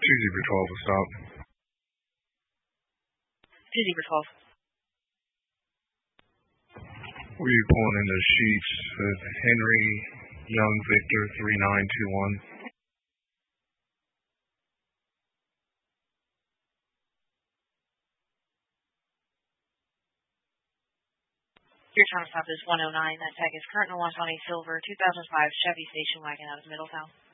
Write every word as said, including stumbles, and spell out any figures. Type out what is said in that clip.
two zebra twelve will stop. two zebra twelve. We're pulling into sheets with Henry Young Victor three nine two one. Your time stop is one oh nine. That tag is current in Wantani Silver, two thousand five Chevy station wagon out of Middletown.